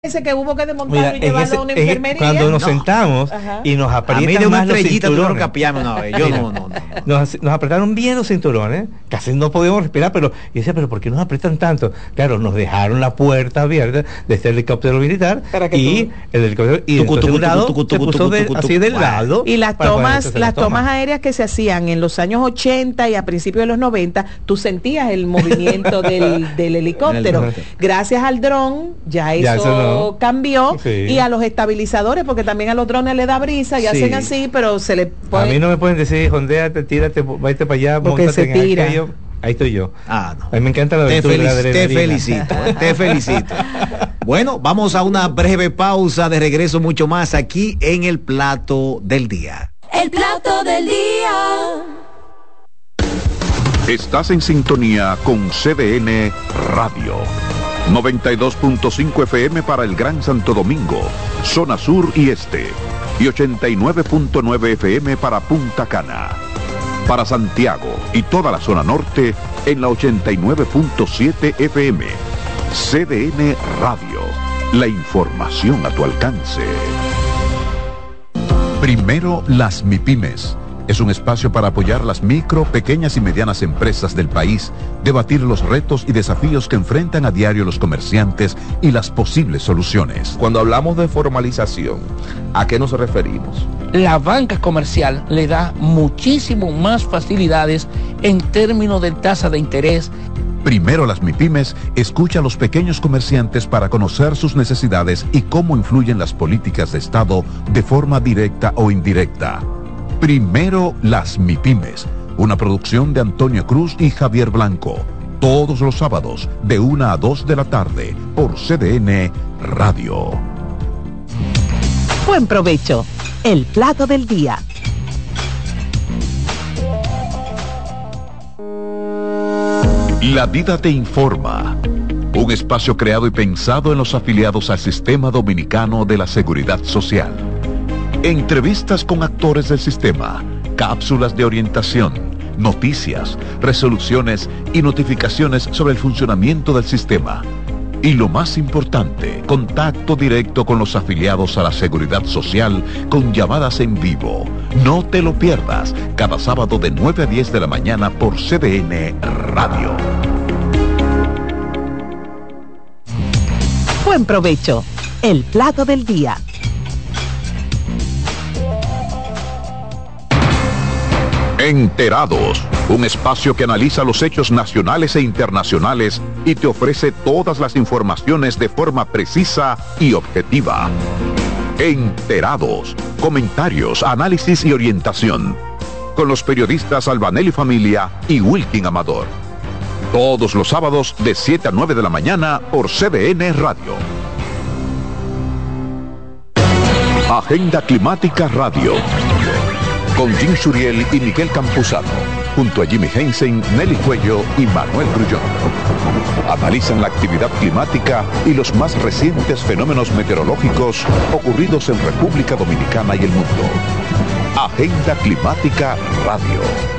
Ese que hubo que desmontarlo y llevarlo a una enfermería. Cuando nos sentamos y nos aprietan más los cinturones. Nos apretaron bien los cinturones, casi no podíamos respirar, pero yo decía, pero ¿por qué nos apretan tanto? Claro, nos dejaron la puerta abierta de este helicóptero militar y el helicóptero y se puso así del lado. Y las tomas aéreas que se hacían en los años 80 y a principios de los 90, tú sentías el movimiento del helicóptero. Gracias al dron, ya eso cambió, y a los estabilizadores, porque también a los drones le da brisa y hacen así, pero se le puede... A mí no me pueden decir, jondéate, tírate, váyate para allá, móntate en aquello. Ahí estoy yo. No. A mí me encanta la aventura. Te felicito. Bueno, vamos a una breve pausa, de regreso mucho más aquí en El Plato del Día. El Plato del Día. Estás en sintonía con CDN Radio. 92.5 FM para el Gran Santo Domingo, zona sur y este, y 89.9 FM para Punta Cana. Para Santiago y toda la zona norte en la 89.7 FM. CDN Radio, la información a tu alcance. Primero las MIPYMES. Es un espacio para apoyar las micro, pequeñas y medianas empresas del país, debatir los retos y desafíos que enfrentan a diario los comerciantes y las posibles soluciones. Cuando hablamos de formalización, ¿a qué nos referimos? La banca comercial le da muchísimo más facilidades en términos de tasa de interés. Primero las MIPYMES escucha a los pequeños comerciantes para conocer sus necesidades y cómo influyen las políticas de Estado de forma directa o indirecta. Primero las MIPYMES, una producción de Antonio Cruz y Javier Blanco, todos los sábados de 1 a 2 de la tarde por CDN Radio. Buen provecho. El Plato del Día. La Vida te informa. Un espacio creado y pensado en los afiliados al Sistema Dominicano de la Seguridad Social. Entrevistas con actores del sistema, cápsulas de orientación, noticias, resoluciones y notificaciones sobre el funcionamiento del sistema. Y lo más importante, contacto directo con los afiliados a la Seguridad Social con llamadas en vivo. No te lo pierdas, cada sábado de 9 a 10 de la mañana por CDN Radio. Buen provecho. El Plato del Día. Enterados, un espacio que analiza los hechos nacionales e internacionales y te ofrece todas las informaciones de forma precisa y objetiva. Enterados, comentarios, análisis y orientación. Con los periodistas Albanelli Familia y Wilkin Amador. Todos los sábados de 7 a 9 de la mañana por CDN Radio. Agenda Climática Radio. Con Jim Suriel y Miguel Campuzano, junto a Jimmy Hensen, Nelly Cuello y Manuel Grullón. Analizan la actividad climática y los más recientes fenómenos meteorológicos ocurridos en República Dominicana y el mundo. Agenda Climática Radio.